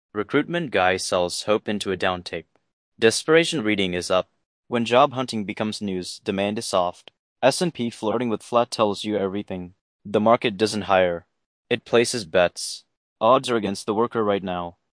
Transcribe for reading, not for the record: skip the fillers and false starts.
Recruitment guy sells hope into a downtake. Desperation reading is up. When job hunting becomes news, demand is soft. S&P flirting with flat tells you everything. The market doesn't hire. It places bets. Odds are against the worker right now.